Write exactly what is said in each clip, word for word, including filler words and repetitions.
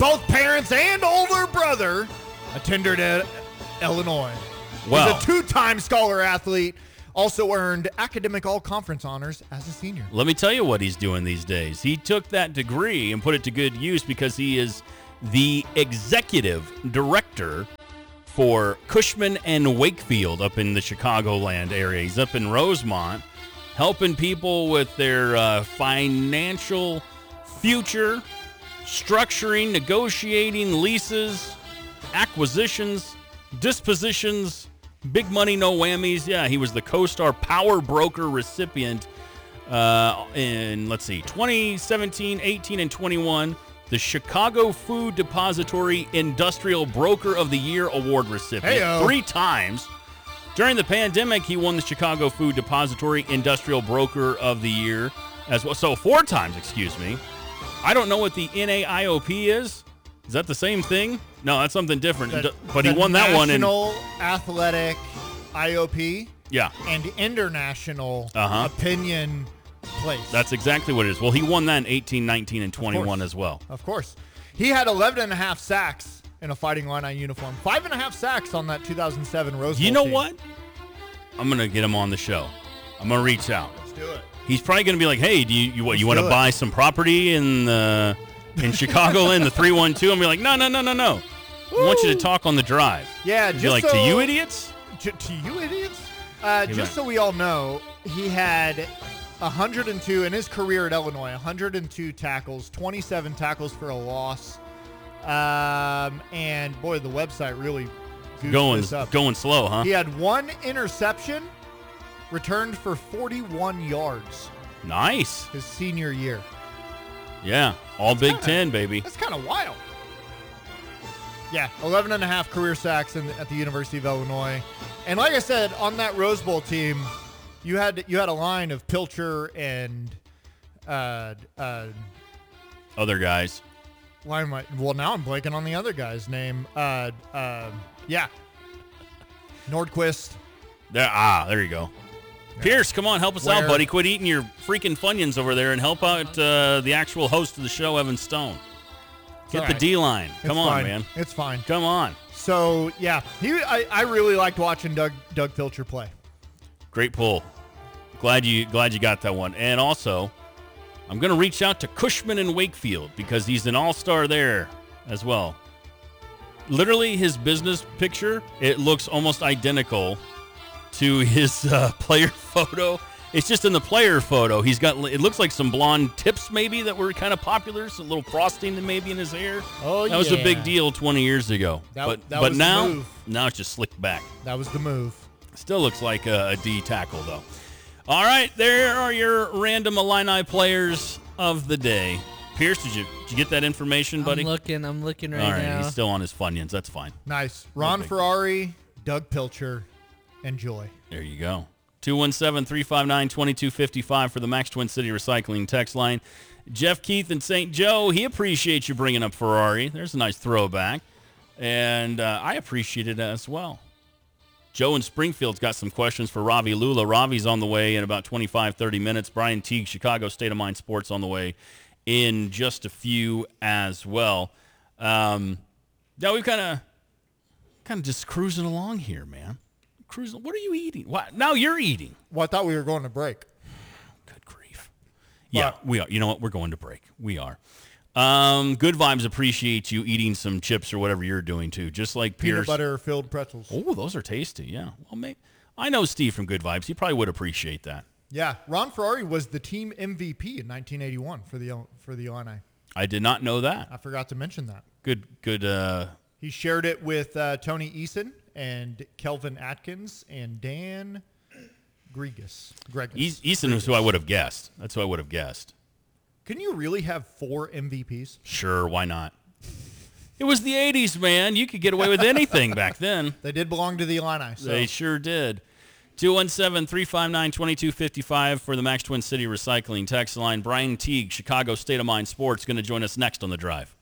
Both parents and older brother attended at Illinois. Well, He's a two-time scholar athlete, also earned academic all-conference honors as a senior. let me tell you what he's doing these days. He took that degree and put it to good use because he is the executive director for Cushman and Wakefield up in the Chicagoland area. He's up in Rosemont, helping people with their uh, financial future, structuring, negotiating leases, acquisitions, dispositions, big money, no whammies. Yeah, he was the CoStar Power Broker recipient uh, in, let's see, twenty seventeen, eighteen, and twenty-one. The Chicago Food Depository Industrial Broker of the Year Award recipient Hey-o. three times. During the pandemic, he won the Chicago Food Depository Industrial Broker of the Year as well. So four times, excuse me. I don't know what the N A I O P is. Is that the same thing? No, that's something different. The- but he the won that one in National Athletic I O P yeah. and International Uh-huh. Opinion Place. That's exactly what it is. Well, he won that in eighteen, nineteen, and twenty-one course. as well. Of course. He had eleven and a half sacks in a Fighting Illini uniform. Five and a half sacks on that two thousand seven Rose Bowl You know team. what? I'm gonna get him on the show. I'm gonna reach out. Let's do it. He's probably gonna be like, "Hey, do you you, what, you want do to it. buy some property in the in Chicago in the three one two?" I'm be like, "No, no, no, no, no. I want you to talk on the drive." Yeah, He'd just be like, so, "To you idiots." J- to you idiots? Uh, Hey, just man. so we all know, he had one hundred two in his career at Illinois, one hundred two tackles, twenty-seven tackles for a loss. Um, and boy, the website really goofed Going this up. going slow, huh? He had one interception, returned for forty-one yards Nice. his senior year. Yeah, all Big kinda- Ten, baby. That's kind of wild. Yeah, eleven and a half career sacks in, at the University of Illinois. And like I said, on that Rose Bowl team, you had you had a line of Pilcher and uh, uh, Other guys. why am I? Well, now I'm blanking on the other guy's name. Uh, uh, yeah, Nordquist. There, ah, there you go. Pierce, come on, help us out, Where- buddy. Quit eating your freaking Funyuns over there and help out uh, the actual host of the show, Evan Stone. Get all the right. D line. Come It's on, fine. man. It's fine. Come on. So yeah, he I, I really liked watching Doug Doug Pilcher play. Great pull. Glad you glad you got that one. And also, I'm going to reach out to Cushman and Wakefield because he's an all-star there as well. Literally, his business picture, it looks almost identical to his uh, player photo. It's just in the player photo. He's got, it looks like some blonde tips maybe that were kind of popular, some little frosting maybe in his hair. Oh, That was a big yeah. deal twenty years ago. That- but that but was the now, move. now it's just slicked back. That was the move. Still looks like a, a D tackle, though. All right, there are your random Illini players of the day. Pierce, did you did you get that information, buddy? I'm looking. I'm looking right, All right, now. he's still on his Funyuns. That's fine. Nice. Ron big. Ferrari, Doug Pilcher, and Joy. There you go. two one seven, three five nine, two two five five for the Max Twin City Recycling text line. Jeff Keith in Saint Joe, he appreciates you bringing up Ferrari. There's a nice throwback. And uh, I appreciate it as well. Joe in Springfield's got some questions for Ravi Lula. Ravi's on the way in about twenty-five, thirty minutes. Brian Teague, Chicago State of Mind Sports on the way in just a few as well. Um, now we've kind of kind of just cruising along here, man. Cruising. What are you eating? What? Now you're eating. Well, I thought we were going to break. Good grief. Yeah, But- we are. You know what? We're going to break. We are. Um, Good Vibes appreciates you eating some chips or whatever you're doing too, just like Peanut Pierce. butter filled pretzels. Oh, those are tasty. Yeah. Well, may, I know Steve from Good Vibes. He probably would appreciate that. Yeah, Ron Ferrari was the team M V P in nineteen eighty-one for the for the Illini. I did not know that. I forgot to mention that. Good, good. Uh, He shared it with uh, Tony Eason and Kelvin Atkins and Dan Gregus. Gregus. E- Easton was who I would have guessed. That's who I would have guessed. Can you really have four M V Ps? Sure, why not? It was the eighties, man. You could get away with anything back then. They did belong to the Illini. So. They sure did. two one seven, three five nine, two two five five for the Max Twin City Recycling text line. Brian Teague, Chicago State of Mind Sports, going to join us next on The Drive.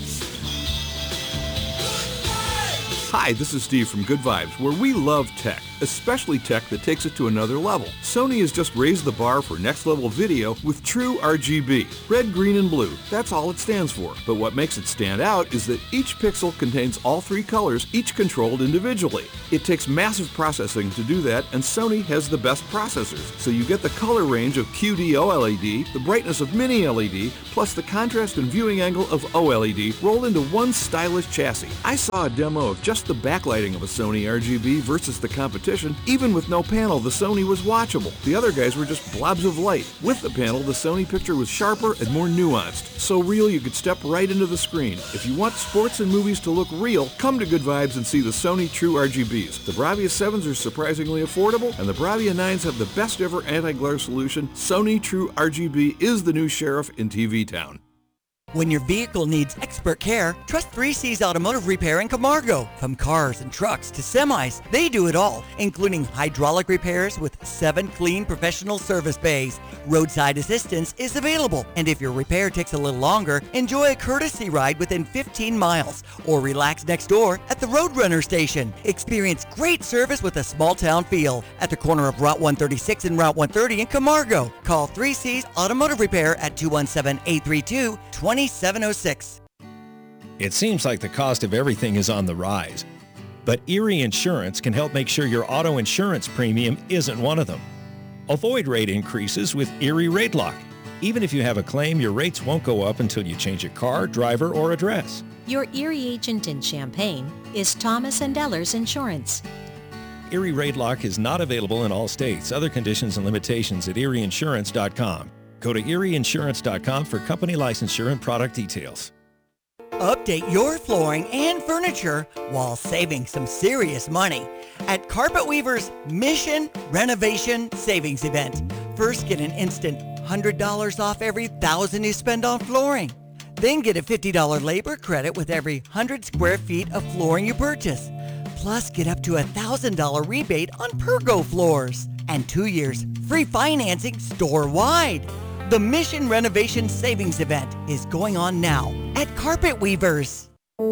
Hi, this is Steve from Good Vibes, where we love tech. especially tech that takes it to another level. Sony has just raised the bar for next-level video with true R G B. Red, green, and blue. That's all it stands for. But what makes it stand out is that each pixel contains all three colors, each controlled individually. It takes massive processing to do that, and Sony has the best processors. So you get the color range of Q D O L E D, the brightness of Mini L E D, plus the contrast and viewing angle of O L E D rolled into one stylish chassis. I saw a demo of just the backlighting of a Sony R G B versus the competition. Even with no panel, the Sony was watchable. The other guys were just blobs of light. With the panel, the Sony picture was sharper and more nuanced. So real you could step right into the screen. If you want sports and movies to look real, come to Good Vibes and see the Sony True R G Bs. The Bravia sevens are surprisingly affordable, and the Bravia nines have the best ever anti-glare solution. Sony True R G B is the new sheriff in T V town. When your vehicle needs expert care, trust three C's Automotive Repair in Camargo. From cars and trucks to semis, they do it all, including hydraulic repairs with seven clean professional service bays. Roadside assistance is available, and if your repair takes a little longer, enjoy a courtesy ride within fifteen miles or relax next door at the Roadrunner station. Experience great service with a small town feel at the corner of Route one thirty-six and Route one thirty in Camargo. Call three C's Automotive Repair at two one seven, eight three two, two seven oh six. It seems like the cost of everything is on the rise, but Erie Insurance can help make sure your auto insurance premium isn't one of them. Avoid rate increases with Erie Rate Lock. Even if you have a claim, your rates won't go up until you change your car, driver, or address. Your Erie agent in Champaign is Thomas and Ellers Insurance. Erie Rate Lock is not available in all states. Other conditions and limitations at erie insurance dot com. Go to erie insurance dot com for company licensure and product details. Update your flooring and furniture while saving some serious money at Carpet Weaver's Mission Renovation Savings Event. First, get an instant one hundred dollars off every one thousand dollars you spend on flooring. Then get a fifty dollars labor credit with every one hundred square feet of flooring you purchase. Plus, get up to a one thousand dollars rebate on Pergo floors. And two years free financing store-wide. The Mission Renovation Savings Event is going on now at Carpet Weavers.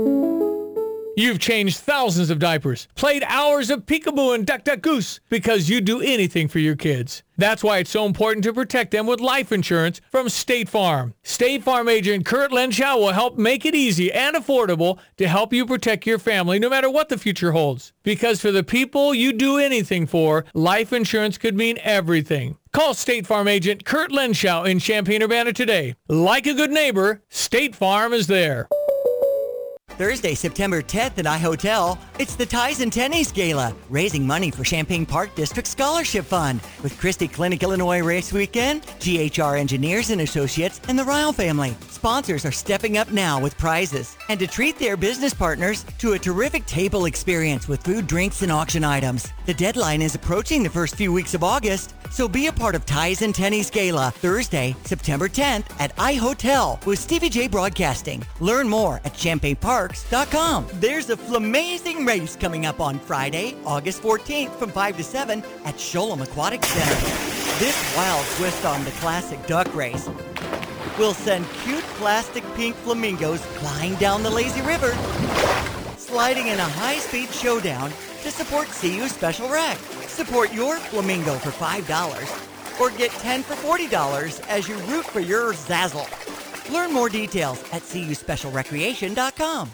You've changed thousands of diapers, played hours of peekaboo and duck duck goose because you do anything for your kids. That's why it's so important to protect them with life insurance from State Farm. State Farm agent Kurt Lenschow will help make it easy and affordable to help you protect your family no matter what the future holds. Because for the people you do anything for, life insurance could mean everything. Call State Farm agent Kurt Lenschow in Champaign-Urbana today. Like a good neighbor, State Farm is there. Thursday, September tenth at iHotel, it's the Ties and Tennies Gala, raising money for Champaign Park District Scholarship Fund with Christie Clinic Illinois Race Weekend, G H R Engineers and Associates, and the Ryle family. Sponsors are stepping up now with prizes and to treat their business partners to a terrific table experience with food, drinks, and auction items. The deadline is approaching the first few weeks of August, so be a part of Ties and Tennies Gala Thursday, September tenth at iHotel with Stevie J Broadcasting. Learn more at champaign parks dot com. There's a Flamazing race coming up on Friday, August fourteenth from five to seven at Sholem Aquatic Center. This wild twist on the classic duck race will send cute plastic pink flamingos flying down the lazy river, sliding in a high-speed showdown to support C U Special Rec. Support your flamingo for five dollars or get ten for forty dollars as you root for your Zazzle. Learn more details at c u special recreation dot com.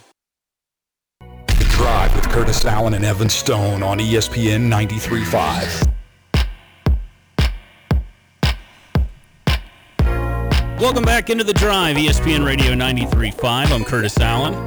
The Drive with Curtis Allen and Evan Stone on E S P N ninety-three point five. Welcome back into The Drive, E S P N Radio ninety-three point five. I'm Curtis Allen.